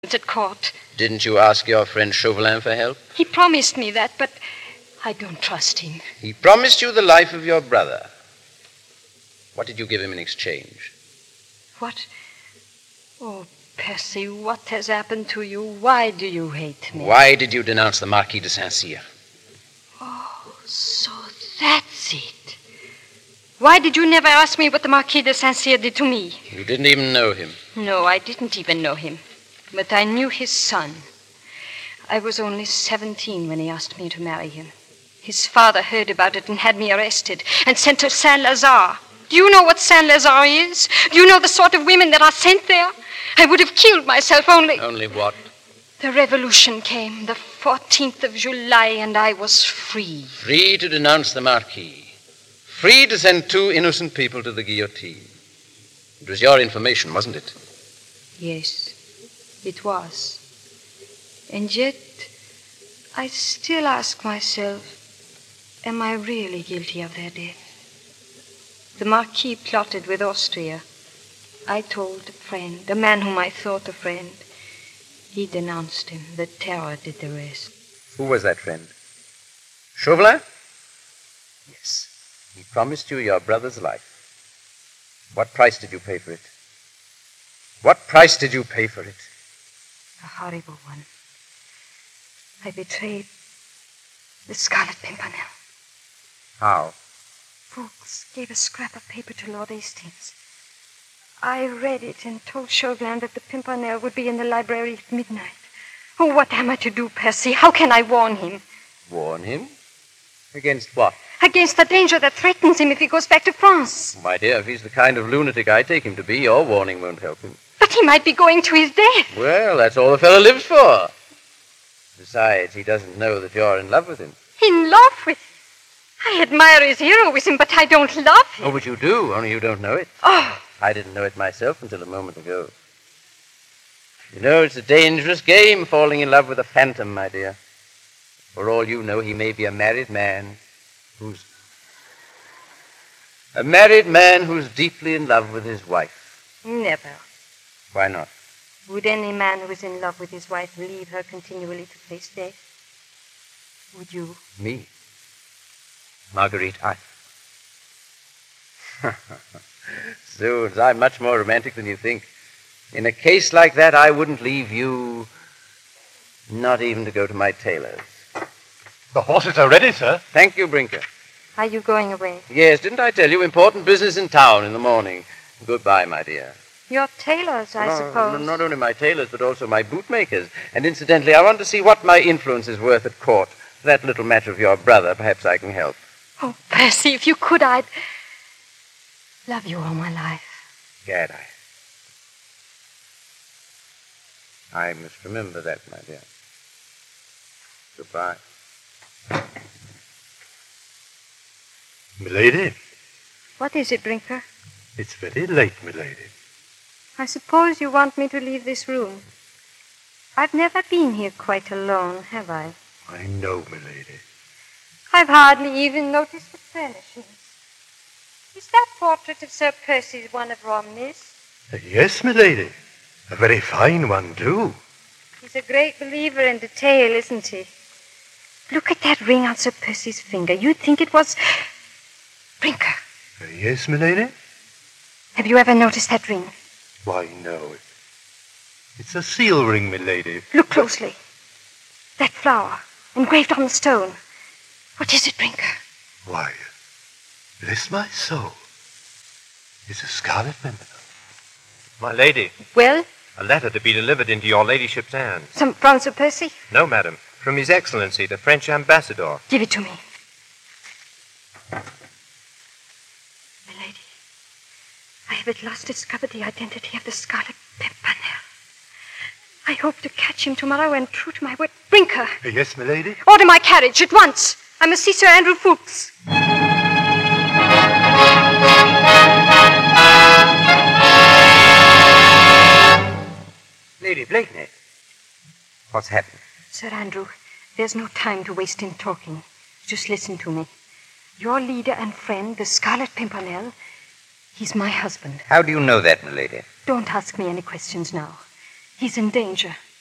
at court. Didn't you ask your friend Chauvelin for help? He promised me that, but I don't trust him. He promised you the life of your brother. What did you give him in exchange? What? Oh, Percy, what has happened to you? Why do you hate me? Why did you denounce the Marquis de Saint-Cyr? Oh, so that's it. Why did you never ask me what the Marquis de Saint-Cyr did to me? You didn't even know him. No, I didn't even know him. But I knew his son. I was only 17 when he asked me to marry him. His father heard about it and had me arrested and sent to Saint-Lazare. Do you know what Saint-Lazare is? Do you know the sort of women that are sent there? I would have killed myself only... Only what? The revolution came, the 14th of July, and I was free. Free to denounce the Marquis. Free to send 2 innocent people to the guillotine. It was your information, wasn't it? Yes, it was. And yet, I still ask myself, am I really guilty of their death? The Marquis plotted with Austria. I told a friend, a man whom I thought a friend. He denounced him. The terror did the rest. Who was that friend? Chauvelin? Yes. He promised you your brother's life. What price did you pay for it? What price did you pay for it? A horrible one. I betrayed the Scarlet Pimpernel. How? Fawkes gave a scrap of paper to Lord Hastings. I read it and told Chauvelin that the Pimpernel would be in the library at midnight. Oh, what am I to do, Percy? How can I warn him? Warn him? Against what? Against the danger that threatens him if he goes back to France. My dear, if he's the kind of lunatic I take him to be, your warning won't help him. But he might be going to his death. Well, that's all the fellow lives for. Besides, he doesn't know that you're in love with him. In love with him? I admire his heroism, but I don't love him. Oh, but you do, only you don't know it. Oh. I didn't know it myself until a moment ago. You know, it's a dangerous game, falling in love with a phantom, my dear. For all you know, he may be a married man who's deeply in love with his wife. Never. Why not? Would any man who is in love with his wife leave her continually to face death? Would you? Me? Marguerite, I... Zoons, I'm much more romantic than you think. In a case like that, I wouldn't leave you, not even to go to my tailor's. The horses are ready, sir. Thank you, Brinker. Are you going away? Yes, didn't I tell you? Important business in town in the morning. Goodbye, my dear. Your tailor's, I suppose. Not only my tailor's, but also my bootmaker's. And incidentally, I want to see what my influence is worth at court. For that little matter of your brother, perhaps I can help. Oh, Percy, if you could, I'd love you all my life. Gad, I must remember that, my dear. Goodbye. Milady? What is it, Brinker? It's very late, milady. I suppose you want me to leave this room. I've never been here quite alone, have I? I know, milady. I've hardly even noticed the furnishings. Is that portrait of Sir Percy one of Romney's? Yes, milady. A very fine one, too. He's a great believer in detail, isn't he? Look at that ring on Sir Percy's finger. You'd think it was... Brinker. Yes, milady? Have you ever noticed that ring? Why, no. It's a seal ring, milady. Look closely. That flower, engraved on the stone. What is it, Brinker? Why, bless my soul. It's a Scarlet Pimpernel. My lady. Well? A letter to be delivered into your ladyship's hands. From Sir Percy? No, madam. From His Excellency, the French ambassador. Give it to me. My lady, I have at last discovered the identity of the Scarlet Pimpernel. I hope to catch him tomorrow, and true to my word... Brinker! Yes, milady? Order my carriage at once. I must see Sir Andrew Fawkes. Lady Blakeney. What's happened? Sir Andrew, there's no time to waste in talking. Just listen to me. Your leader and friend, the Scarlet Pimpernel, he's my husband. How do you know that, milady? Don't ask me any questions now. He's in danger.